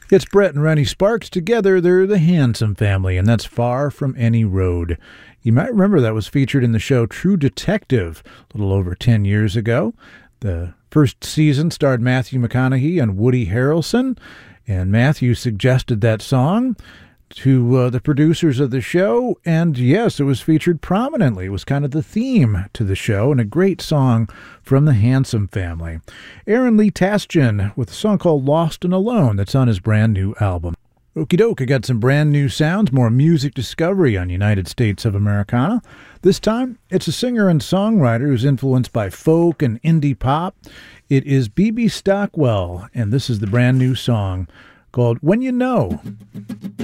It's Brett and Ronnie Sparks. Together, they're the Handsome Family, and that's Far From Any Road. You might remember that was featured in the show True Detective a little over 10 years ago. The first season starred Matthew McConaughey and Woody Harrelson, and Matthew suggested that song to the producers of the show, and yes, it was featured prominently. It was kind of the theme to the show, and a great song from the Handsome Family. Aaron Lee Tasjan with a song called Lost and Alone that's on his brand new album. Okie doke, I got some brand new sounds, more music discovery on United States of Americana. This time, it's a singer and songwriter who's influenced by folk and indie pop. It is B.B. Stockwell, and this is the brand new song called When You Know.